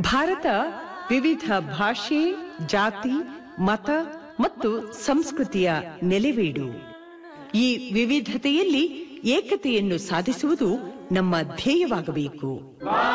ಭಾರತ ವಿವಿಧ ಭಾಷೆ, ಜಾತಿ, ಮತ ಮತ್ತು ಸಂಸ್ಕೃತಿಯ ನೆಲೆವೀಡು. ಈ ವಿವಿಧತೆಯಲ್ಲಿ ಏಕತೆಯನ್ನು ಸಾಧಿಸುವುದು ನಮ್ಮ ಧ್ಯೇಯವಾಗಬೇಕು.